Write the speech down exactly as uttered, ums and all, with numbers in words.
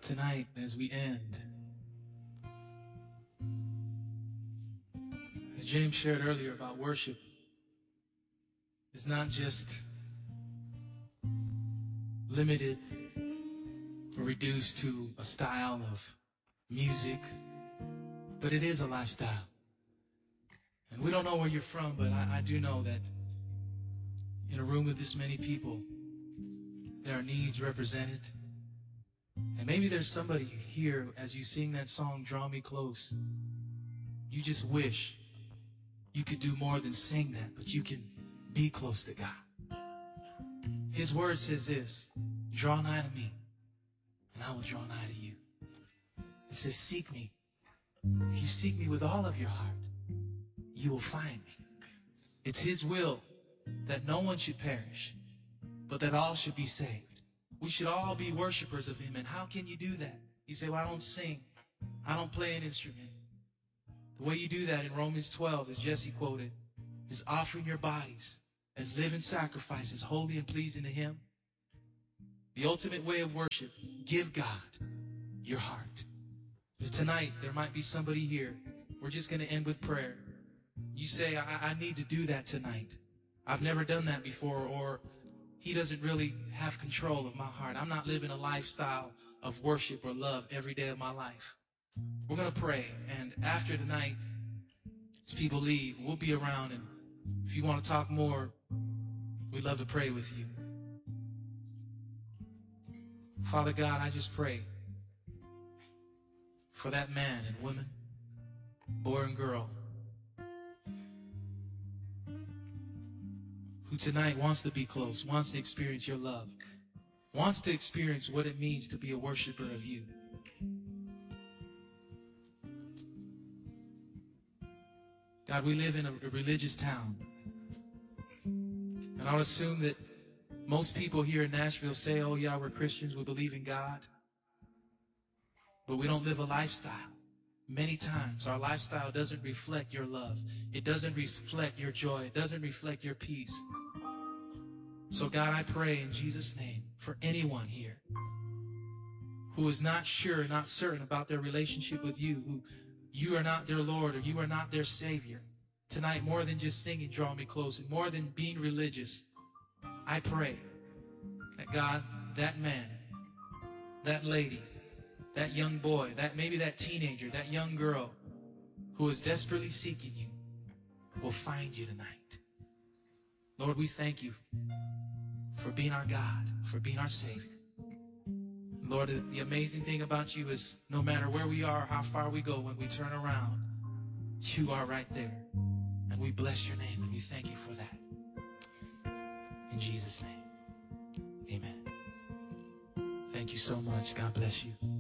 tonight as we end, as James shared earlier about worship, is not just limited or reduced to a style of music, but it is a lifestyle. And we don't know where you're from, but I, I do know that in a room with this many people, there are needs represented. And maybe there's somebody here as you sing that song, Draw Me Close. You just wish you could do more than sing that, but you can be close to God. His word says this, draw nigh to me, and I will draw nigh to you. It says, seek me. If you seek me with all of your heart, you will find me. It's his will that no one should perish, but that all should be saved. We should all be worshipers of him. And how can you do that? You say, well, I don't sing. I don't play an instrument. The way you do that in Romans twelve, as Jesse quoted, is offering your bodies as living sacrifices, holy and pleasing to him. The ultimate way of worship, give God your heart. But tonight, there might be somebody here. We're just going to end with prayer. You say, I, I need to do that tonight. I've never done that before, or he doesn't really have control of my heart. I'm not living a lifestyle of worship or love every day of my life. We're going to pray, and after tonight, as people leave, we'll be around, and if you want to talk more, we'd love to pray with you. Father God, I just pray for that man and woman, boy and girl, who tonight wants to be close, wants to experience your love, wants to experience what it means to be a worshiper of you. God, we live in a religious town, and I would assume that most people here in Nashville say, oh yeah, we're Christians, we believe in God, but we don't live a lifestyle. Many times our lifestyle doesn't reflect your love. It doesn't reflect your joy. It doesn't reflect your peace. So God, I pray in Jesus' name for anyone here who is not sure, not certain about their relationship with you, who you are not their Lord or you are not their Savior. Tonight, more than just singing, draw me close, and more than being religious, I pray that God, that man, that lady, that young boy, that maybe that teenager, that young girl who is desperately seeking you will find you tonight. Lord, we thank you for being our God, for being our Savior. Lord, the amazing thing about you is no matter where we are, how far we go, when we turn around, you are right there. And we bless your name and we thank you for that. In Jesus' name, amen. Thank you so much. God bless you.